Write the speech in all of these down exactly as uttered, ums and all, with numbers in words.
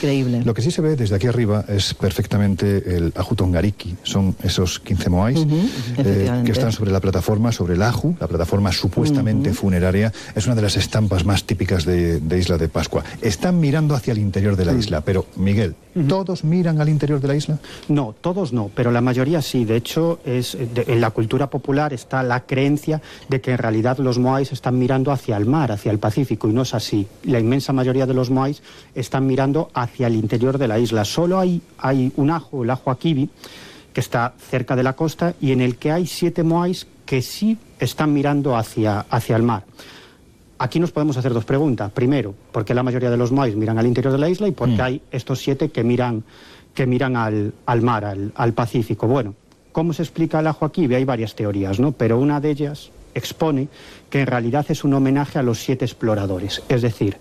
increíble. Lo que sí se ve desde aquí arriba es perfectamente el Aju Tongariki, son esos quince moais Uh-huh, eh, que están sobre la plataforma, sobre el Aju, la plataforma supuestamente uh-huh. funeraria. Es una de las estampas más típicas de, de Isla de Pascua. Están mirando hacia el interior de la uh-huh. isla, pero Miguel, ¿todos miran al interior de la isla? No, todos no, pero la mayoría sí. De hecho, es de, en la cultura popular está la creencia de que en realidad los moais están mirando hacia el mar, hacia el Pacífico, y no es así. La inmensa mayoría de los moais están mirando hacia el interior de la isla. Solo hay, hay un ajo, el ajo Akibi, que está cerca de la costa, y en el que hay siete moais que sí están mirando hacia, hacia el mar. Aquí nos podemos hacer dos preguntas. Primero, ¿por qué la mayoría de los moais miran al interior de la isla? Y ¿por qué mm. hay estos siete que miran, que miran al, al mar, al, al Pacífico? Bueno, ¿cómo se explica el ajo Akibi? Hay varias teorías, ¿no? Pero una de ellas expone que en realidad es un homenaje a los siete exploradores. Es decir,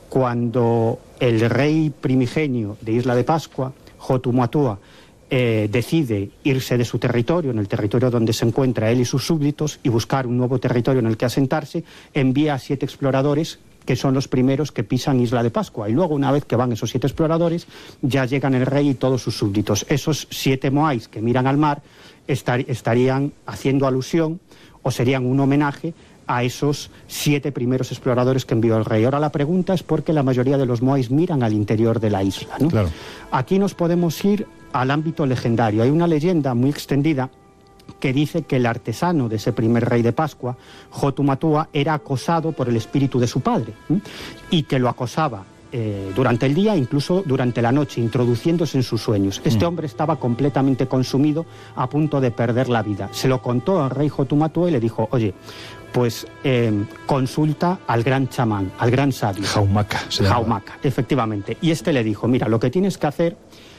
cuando el rey primigenio de Isla de Pascua, Hotumatua, Eh, decide irse de su territorio, en el territorio donde se encuentra él y sus súbditos, y buscar un nuevo territorio en el que asentarse, envía a siete exploradores que son los primeros que pisan Isla de Pascua. Y luego, una vez que van esos siete exploradores, ya llegan el rey y todos sus súbditos. Esos siete moais que miran al mar estar, estarían haciendo alusión o serían un homenaje a esos siete primeros exploradores que envió el rey. Ahora la pregunta es por qué la mayoría de los moais miran al interior de la isla, ¿no? Claro. Aquí nos podemos ir al ámbito legendario. Hay una leyenda muy extendida que dice que el artesano de ese primer rey de Pascua, Hotumatua, era acosado por el espíritu de su padre, ¿eh? y que lo acosaba eh, durante el día, incluso durante la noche, introduciéndose en sus sueños. Este mm. hombre estaba completamente consumido, a punto de perder la vida. Se lo contó al rey Hotumatua y le dijo, oye, pues eh, consulta al gran chamán, al gran sabio. Jaumaka. Se llama. Jaumaka, efectivamente. Y este le dijo, mira, lo que tienes que hacer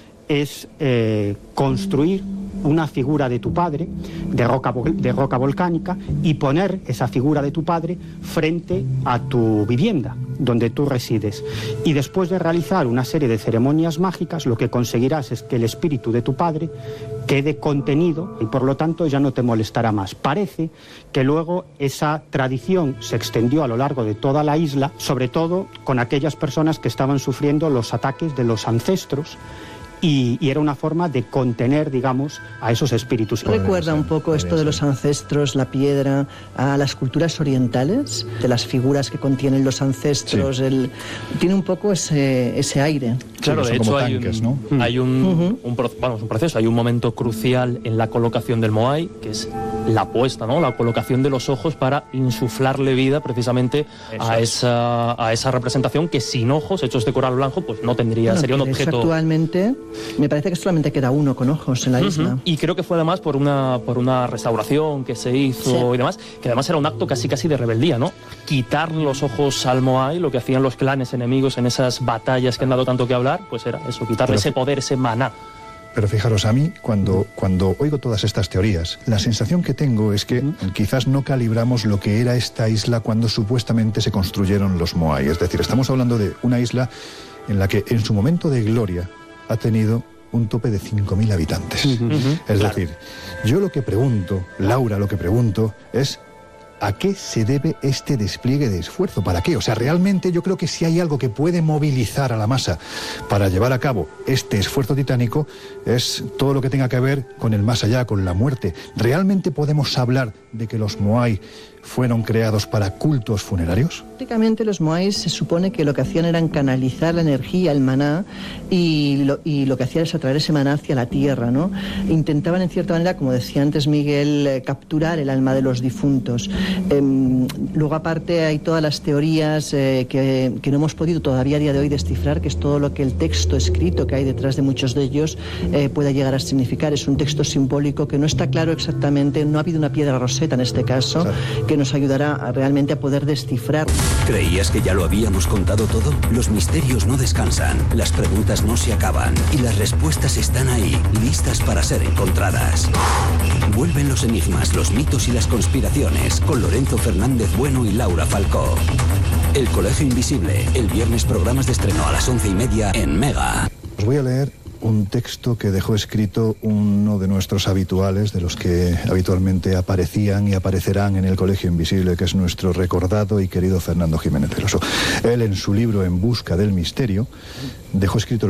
es eh, construir una figura de tu padre, de roca, de roca volcánica, y poner esa figura de tu padre frente a tu vivienda, donde tú resides. Y después de realizar una serie de ceremonias mágicas, lo que conseguirás es que el espíritu de tu padre quede contenido y por lo tanto ya no te molestará más. Parece que luego esa tradición se extendió a lo largo de toda la isla, sobre todo con aquellas personas que estaban sufriendo los ataques de los ancestros, Y, y era una forma de contener, digamos, a esos espíritus. ¿Recuerda un poco esto de los ancestros, la piedra, a las culturas orientales, de las figuras que contienen los ancestros? Sí. El, tiene un poco ese, ese aire. Claro, sí, de hecho hay, tanques, un, ¿no? hay un, uh-huh. un, vamos, un proceso, hay un momento crucial en la colocación del moai, que es la puesta, ¿no? La colocación de los ojos para insuflarle vida precisamente a esa, a esa representación que sin ojos, hechos de coral blanco, pues no tendría, bueno, sería un objeto... Actualmente... Me parece que solamente queda uno con ojos en la uh-huh. isla. Y creo que fue además por una, por una restauración que se hizo sí. y demás, que además era un acto casi casi de rebeldía, ¿no? Quitar los ojos al moai, lo que hacían los clanes enemigos en esas batallas que han dado tanto que hablar, pues era eso, quitarle Pero, ese poder, ese maná. Pero fijaros, a mí, cuando, cuando oigo todas estas teorías, la sensación que tengo es que uh-huh. quizás no calibramos lo que era esta isla cuando supuestamente se construyeron los moai. Es decir, estamos hablando de una isla en la que en su momento de gloria ha tenido un tope de cinco mil habitantes. Uh-huh. Es claro. decir, yo lo que pregunto, Laura, lo que pregunto es ¿a qué se debe este despliegue de esfuerzo? ¿Para qué? O sea, realmente yo creo que si hay algo que puede movilizar a la masa para llevar a cabo este esfuerzo titánico es todo lo que tenga que ver con el más allá, con la muerte. ¿Realmente podemos hablar de que los moai fueron creados para cultos funerarios? Prácticamente los moais se supone que lo que hacían era canalizar la energía, el maná, y lo, y lo que hacían es atraer ese maná hacia la tierra, ¿no? Intentaban en cierta manera, como decía antes Miguel, eh, capturar el alma de los difuntos. Eh, luego aparte hay todas las teorías eh, que, que no hemos podido todavía a día de hoy descifrar, que es todo lo que el texto escrito que hay detrás de muchos de ellos eh, pueda llegar a significar. Es un texto simbólico que no está claro exactamente, no ha habido una piedra roseta en este caso, claro. que nos ayudará a, realmente a poder descifrar. ¿Creías que ya lo habíamos contado todo? Los misterios no descansan, las preguntas no se acaban y las respuestas están ahí, listas para ser encontradas. Vuelven los enigmas, los mitos y las conspiraciones con Lorenzo Fernández Bueno y Laura Falcó. El Colegio Invisible, el viernes programas de estreno a las once y media en Mega. Os voy a leer un texto que dejó escrito uno de nuestros habituales, de los que habitualmente aparecían y aparecerán en el Colegio Invisible, que es nuestro recordado y querido Fernando Jiménez del Oso. Él, en su libro En busca del misterio, dejó escrito